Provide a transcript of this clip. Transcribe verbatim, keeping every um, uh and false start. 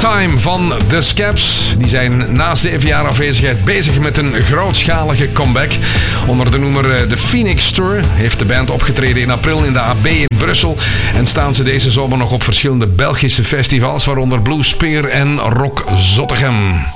Time van The Scaps. Die zijn na zeven jaar afwezigheid bezig met een grootschalige comeback. Onder de noemer The Phoenix Tour heeft de band opgetreden in april in de A B in Brussel. En staan ze deze zomer nog op verschillende Belgische festivals, waaronder Blue Spear en Rock Zottegem.